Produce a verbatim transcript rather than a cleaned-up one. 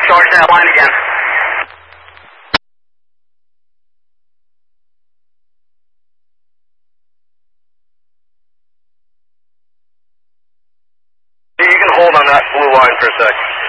charge that line again. You can hold on that blue line for a sec.